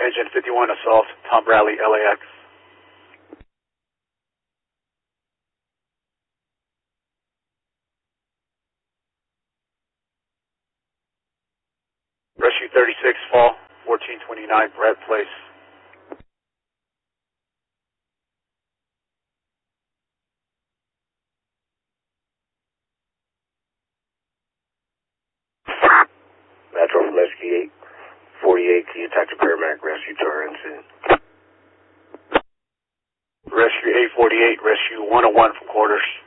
Engine 51 Assault, Tom Bradley, LAX. Rescue 36, fall, 1429, Brett Place. Metro from Rescue 848, can you talk to paramedic rescue to our incident? Rescue 848, Rescue 101 from quarters.